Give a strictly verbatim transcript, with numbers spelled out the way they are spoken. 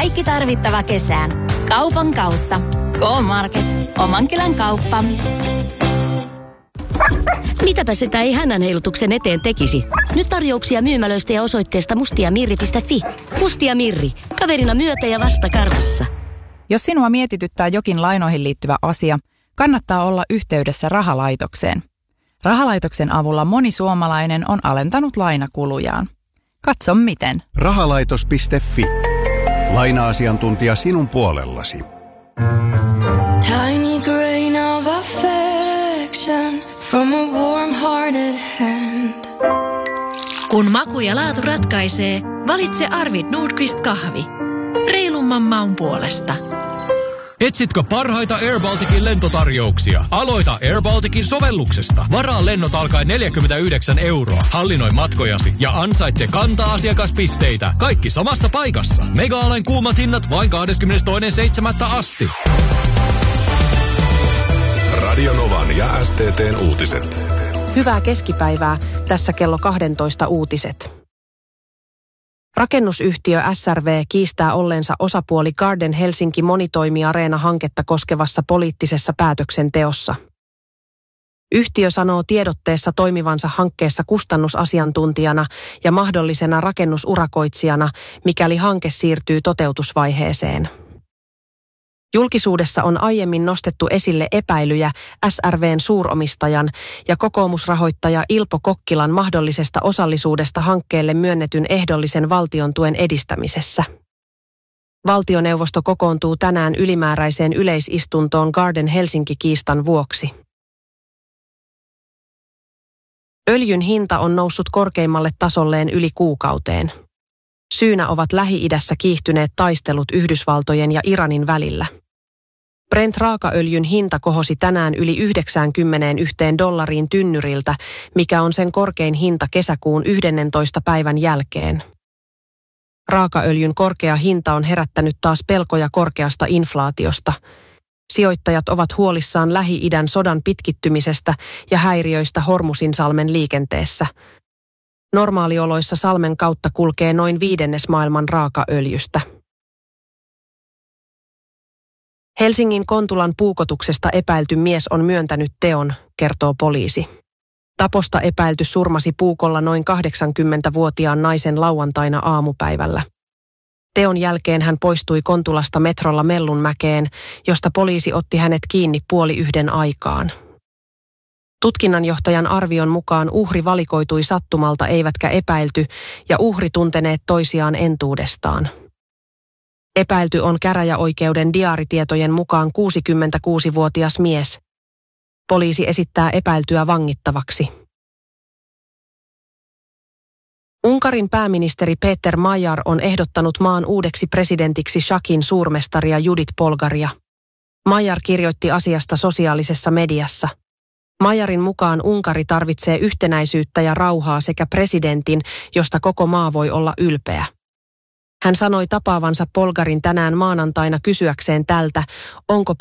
Kaikki tarvittava kesään. Kaupan kautta. K-Market. Omankylän kauppa. Mitäpä sitä ei hännän heilutuksen eteen tekisi? Nyt tarjouksia myymälöistä ja osoitteesta mustiamirri piste fi. Mustia Mirri. Kaverina myötä ja vasta karvassa. Jos sinua mietityttää jokin lainoihin liittyvä asia, kannattaa olla yhteydessä Rahalaitokseen. Rahalaitoksen avulla moni suomalainen on alentanut lainakulujaan. Katso miten. Rahalaitos piste fi. Laina-asiantuntija sinun puolellasi. Tiny grain of affection from a warm-hearted hand. Kun maku ja laatu ratkaisee, valitse Arvid Nordqvist kahvi. Reilumman maun puolesta. Etsitkö parhaita Air Balticin lentotarjouksia? Aloita Air Balticin sovelluksesta. Varaa lennot alkaen neljäkymmentäyhdeksän euroa. Hallinnoi matkojasi ja ansaitse kanta-asiakaspisteitä. Kaikki samassa paikassa. Mega-alen kuumat hinnat vain kahdeskymmenestoinen seitsemättä asti. Radio Novan ja S T T:n uutiset. Hyvää keskipäivää. Tässä kello kaksitoista uutiset. Rakennusyhtiö S R V kiistää olleensa osapuoli Garden Helsinki monitoimiareena-hanketta koskevassa poliittisessa päätöksenteossa. Yhtiö sanoo tiedotteessa toimivansa hankkeessa kustannusasiantuntijana ja mahdollisena rakennusurakoitsijana, mikäli hanke siirtyy toteutusvaiheeseen. Julkisuudessa on aiemmin nostettu esille epäilyjä S R V:n suuromistajan ja kokoomusrahoittaja Ilpo Kokkilan mahdollisesta osallisuudesta hankkeelle myönnetyn ehdollisen valtion tuen edistämisessä. Valtioneuvosto kokoontuu tänään ylimääräiseen yleisistuntoon Garden Helsinki-kiistan vuoksi. Öljyn hinta on noussut korkeimmalle tasolleen yli kuukauteen. Syynä ovat Lähi-idässä kiihtyneet taistelut Yhdysvaltojen ja Iranin välillä. Brent-raakaöljyn hinta kohosi tänään yli yhdeksänkymmentäyksi dollariin tynnyriltä, mikä on sen korkein hinta kesäkuun yhdennentoista päivän jälkeen. Raakaöljyn korkea hinta on herättänyt taas pelkoja korkeasta inflaatiosta. Sijoittajat ovat huolissaan Lähi-idän sodan pitkittymisestä ja häiriöistä Hormusinsalmen liikenteessä. Normaalioloissa salmen kautta kulkee noin viidennes maailman raakaöljystä. Helsingin Kontulan puukotuksesta epäilty mies on myöntänyt teon, kertoo poliisi. Taposta epäilty surmasi puukolla noin kahdeksankymmentävuotiaan naisen lauantaina aamupäivällä. Teon jälkeen hän poistui Kontulasta metrolla Mellunmäkeen, josta poliisi otti hänet kiinni puoli yhden aikaan. Tutkinnanjohtajan arvion mukaan uhri valikoitui sattumalta eivätkä epäilty ja uhri tunteneet toisiaan entuudestaan. Epäilty on käräjäoikeuden diaaritietojen mukaan kuusikymmentäkuusivuotias mies. Poliisi esittää epäiltyä vangittavaksi. Unkarin pääministeri Péter Major on ehdottanut maan uudeksi presidentiksi Shakin suurmestaria Judith Polgaria. Major kirjoitti asiasta sosiaalisessa mediassa. Majorin mukaan Unkari tarvitsee yhtenäisyyttä ja rauhaa sekä presidentin, josta koko maa voi olla ylpeä. Hän sanoi tapaavansa Polgarin tänään maanantaina kysyäkseen tältä, onko